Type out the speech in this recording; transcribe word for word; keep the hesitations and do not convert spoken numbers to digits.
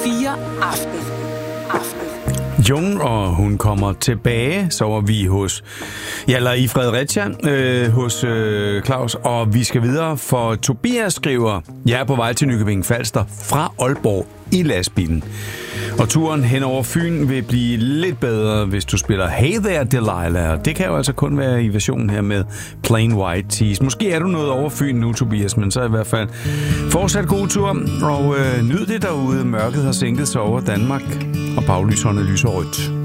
fire Aften. Aften. Jon, og hun kommer tilbage, så var vi hos, ja, eller i Fredericia, øh, hos øh, Claus, og vi skal videre, for Tobias skriver, jeg er på vej til Nykøbing Falster fra Aalborg i lastbilen. Og turen hen over Fyn vil blive lidt bedre, hvis du spiller Hey There Delilah. Det kan jo altså kun være i versionen her med Plain White Tees. Måske er du noget over Fyn nu, Tobias, men så i hvert fald fortsat god tur, og øh, nyd det derude. Mørket har sænket sig over Danmark, og baglyserne lyser rødt.